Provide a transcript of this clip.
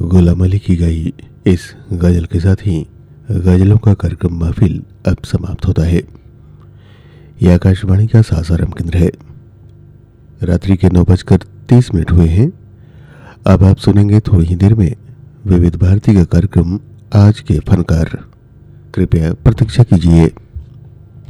गुलाम अली की गाई इस गज़ल के साथ ही गज़लों का कार्यक्रम महफिल अब समाप्त होता है। यह आकाशवाणी का सासाराम केंद्र है। रात्रि के 9:30 हुए हैं। अब आप सुनेंगे थोड़ी ही देर में विविध भारती का कार्यक्रम आज के फनकार। कृपया प्रतीक्षा कीजिए।